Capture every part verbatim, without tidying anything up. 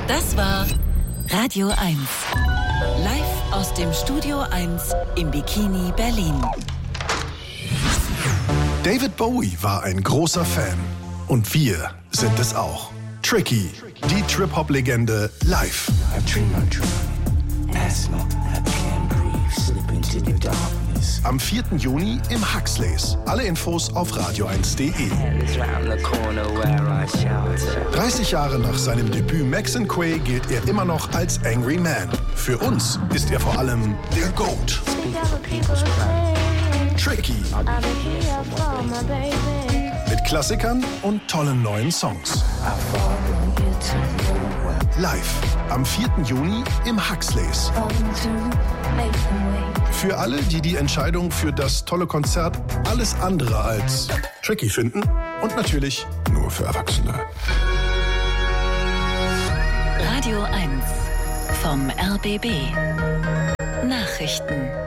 Das war Radio eins. Live aus dem Studio eins im Bikini Berlin. David Bowie war ein großer Fan. Und wir sind es auch. Tricky, die Trip-Hop-Legende live. Am vierten Juni im Huxleys. Alle Infos auf radio eins punkt de. dreißig Jahre nach seinem Debüt Max and Quay gilt er immer noch als Angry Man. Für uns ist er vor allem der GOAT. Tricky. Mit Klassikern und tollen neuen Songs. Live am vierten Juni im Huxleys. Für alle, die die Entscheidung für das tolle Konzert alles andere als tricky finden und natürlich nur für Erwachsene. Radio eins vom R B B. Nachrichten.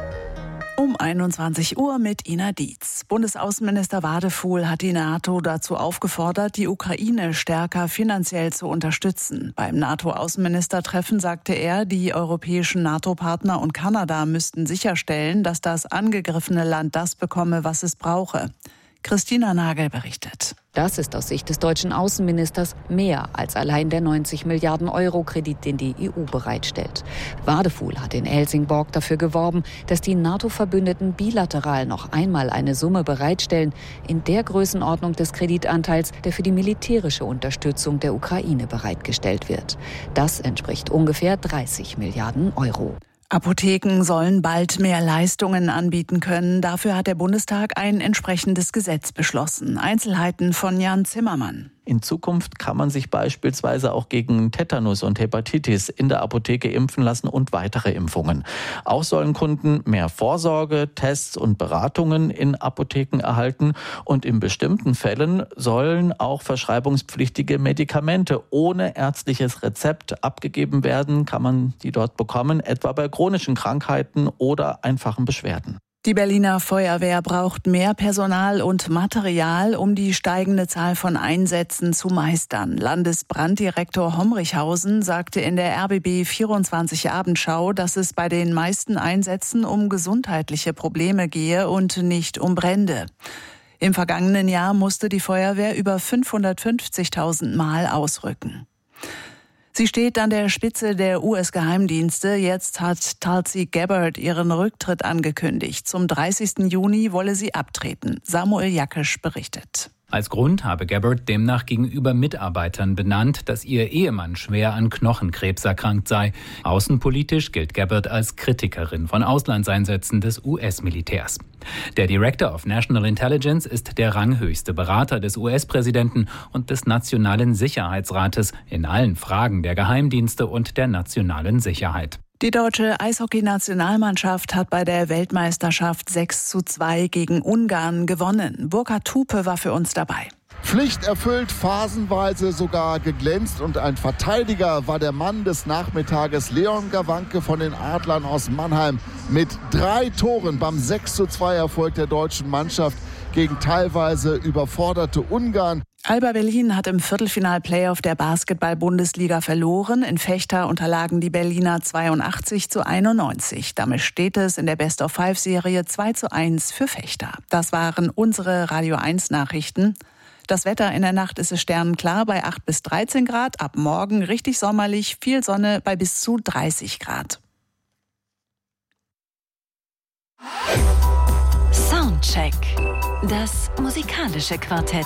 Um einundzwanzig Uhr mit Ina Dietz. Bundesaußenminister Wadefuhl hat die NATO dazu aufgefordert, die Ukraine stärker finanziell zu unterstützen. Beim NATO-Außenministertreffen sagte er, die europäischen NATO-Partner und Kanada müssten sicherstellen, dass das angegriffene Land das bekomme, was es brauche. Christina Nagel berichtet. Das ist aus Sicht des deutschen Außenministers mehr als allein der neunzig Milliarden Euro Kredit, den die E U bereitstellt. Wadefuhl hat in Helsingborg dafür geworben, dass die NATO-Verbündeten bilateral noch einmal eine Summe bereitstellen, in der Größenordnung des Kreditanteils, der für die militärische Unterstützung der Ukraine bereitgestellt wird. Das entspricht ungefähr dreißig Milliarden Euro. Apotheken sollen bald mehr Leistungen anbieten können. Dafür hat der Bundestag ein entsprechendes Gesetz beschlossen. Einzelheiten von Jan Zimmermann. In Zukunft kann man sich beispielsweise auch gegen Tetanus und Hepatitis in der Apotheke impfen lassen und weitere Impfungen. Auch sollen Kunden mehr Vorsorge, Tests und Beratungen in Apotheken erhalten. Und in bestimmten Fällen sollen auch verschreibungspflichtige Medikamente ohne ärztliches Rezept abgegeben werden. Kann man die dort bekommen, etwa bei chronischen Krankheiten oder einfachen Beschwerden. Die Berliner Feuerwehr braucht mehr Personal und Material, um die steigende Zahl von Einsätzen zu meistern. Landesbranddirektor Homrichhausen sagte in der R B B vierundzwanzig Abendschau, dass es bei den meisten Einsätzen um gesundheitliche Probleme gehe und nicht um Brände. Im vergangenen Jahr musste die Feuerwehr über fünfhundertfünfzigtausend Mal ausrücken. Sie steht an der Spitze der U S-Geheimdienste. Jetzt hat Tulsi Gabbard ihren Rücktritt angekündigt. Zum dreißigsten Juni wolle sie abtreten. Samuel Jakisch berichtet. Als Grund habe Gabbard demnach gegenüber Mitarbeitern benannt, dass ihr Ehemann schwer an Knochenkrebs erkrankt sei. Außenpolitisch gilt Gabbard als Kritikerin von Auslandseinsätzen des U S-Militärs. Der Director of National Intelligence ist der ranghöchste Berater des U S-Präsidenten und des Nationalen Sicherheitsrates in allen Fragen der Geheimdienste und der nationalen Sicherheit. Die deutsche Eishockey-Nationalmannschaft hat bei der Weltmeisterschaft sechs zu zwei gegen Ungarn gewonnen. Burkhard Hupe war für uns dabei. Pflicht erfüllt, phasenweise sogar geglänzt und ein Verteidiger war der Mann des Nachmittages, Leon Gawanke von den Adlern aus Mannheim, mit drei Toren beim sechs zu zwei Erfolg der deutschen Mannschaft gegen teilweise überforderte Ungarn. Alba Berlin hat im Viertelfinal-Playoff der Basketball-Bundesliga verloren. In Fechter unterlagen die Berliner zweiundachtzig zu einundneunzig. Damit steht es in der Best-of-Five-Serie zwei zu eins für Fechter. Das waren unsere Radio eins Nachrichten. Das Wetter in der Nacht ist es sternenklar bei acht bis dreizehn Grad. Ab morgen richtig sommerlich, viel Sonne bei bis zu dreißig Grad. Soundcheck. Das musikalische Quartett.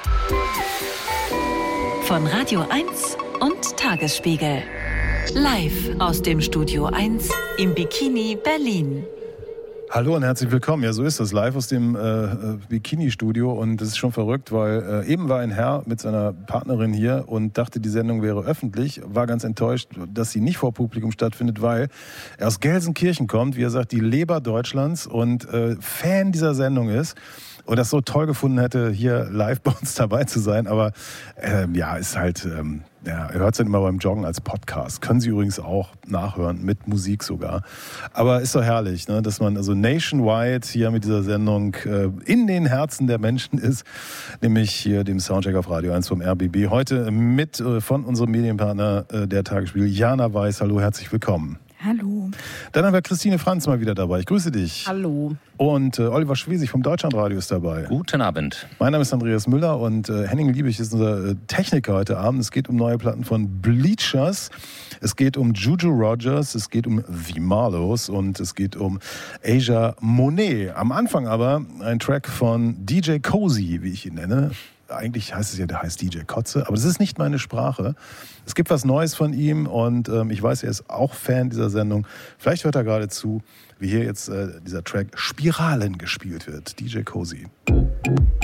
Von Radio eins und Tagesspiegel. Live aus dem Studio eins im Bikini Berlin. Hallo und herzlich willkommen. Ja, so ist es. Live aus dem äh, Bikini-Studio. Und das ist schon verrückt, weil äh, eben war ein Herr mit seiner Partnerin hier und dachte, die Sendung wäre öffentlich. War ganz enttäuscht, dass sie nicht vor Publikum stattfindet, weil er aus Gelsenkirchen kommt, wie er sagt, die Leber Deutschlands und äh, Fan dieser Sendung ist. Und das so toll gefunden hätte, hier live bei uns dabei zu sein. Aber äh, ja, ist halt... Ähm, Ja, ihr hört es dann immer beim Joggen als Podcast. Können Sie übrigens auch nachhören, mit Musik sogar. Aber ist doch herrlich, ne, dass man also nationwide hier mit dieser Sendung äh, in den Herzen der Menschen ist. Nämlich hier dem Soundcheck auf Radio eins vom R B B. Heute mit äh, von unserem Medienpartner äh, der Tagesspiegel, Jana Weiß. Hallo, herzlich willkommen. Hallo. Dann haben wir Christine Franz mal wieder dabei. Ich grüße dich. Hallo. Und äh, Oliver Schwesig vom Deutschlandradio ist dabei. Guten Abend. Mein Name ist Andreas Müller und äh, Henning Liebig ist unser äh, Techniker heute Abend. Es geht um neue Platten von Bleachers, es geht um Juju Rogers, es geht um The Marlows und es geht um Asia Monet. Am Anfang aber ein Track von D J Cozy, wie ich ihn nenne. Eigentlich heißt es ja, der heißt D J Kotze, aber das ist nicht meine Sprache. Es gibt was Neues von ihm und ähm, ich weiß, er ist auch Fan dieser Sendung. Vielleicht hört er gerade zu, wie hier jetzt äh, dieser Track Spiralen gespielt wird. D J Cozy.